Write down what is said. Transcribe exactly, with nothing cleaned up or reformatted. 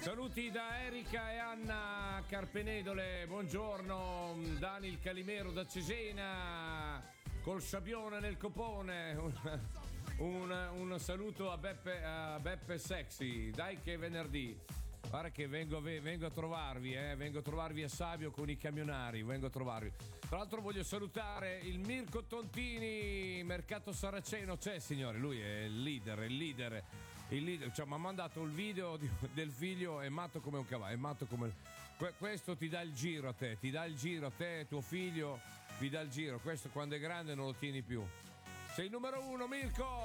Saluti da Erika e Anna Carpenedole, buongiorno. Dani il Calimero da Cesena, col sabbione nel copone. Un, un, un saluto a Beppe, a Beppe Sexy, dai che è venerdì. Guarda che vengo, vengo a trovarvi, eh, vengo a trovarvi a Savio con i camionari, vengo a trovarvi. Tra l'altro voglio salutare il Mirko Tontini, Mercato Saraceno, c'è signore, lui è il leader, il leader, il leader, cioè mi ha mandato il video di, del figlio, è matto come un cavallo, è matto come... Questo ti dà il giro a te, ti dà il giro a te, tuo figlio vi dà il giro, questo quando è grande non lo tieni più. Sei il numero uno, Mirko!